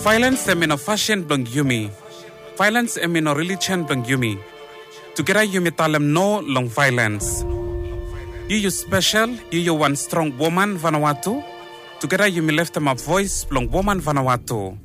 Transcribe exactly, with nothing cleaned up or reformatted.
Violence em no fashion blang yumi. Violence em no religion blang yumi. Together yumi talem no long violence. You you special, you you one strong woman Vanuatu. Together yumi left them a voice long woman Vanuatu.